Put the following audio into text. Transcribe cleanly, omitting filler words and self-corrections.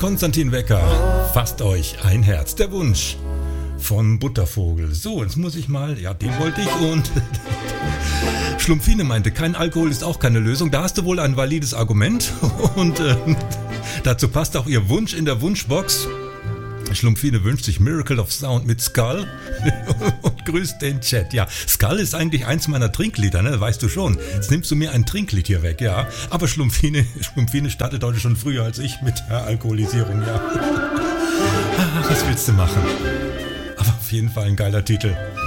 Konstantin Wecker. Fasst euch ein Herz. Der Wunsch von Buttervogel. So, jetzt muss ich mal, ja, den wollte ich und Schlumpfine meinte, kein Alkohol ist auch keine Lösung. Da hast du wohl ein valides Argument und dazu passt auch ihr Wunsch in der Wunschbox. Schlumpfine wünscht sich Miracle of Sound mit Skull und grüßt den Chat. Ja, Skull ist eigentlich eins meiner Trinklieder, ne? Weißt du schon. Jetzt nimmst du mir ein Trinklied hier weg, ja. Aber Schlumpfine startet heute schon früher als ich mit der Alkoholisierung, ja. Was willst du machen? Aber auf jeden Fall ein geiler Titel.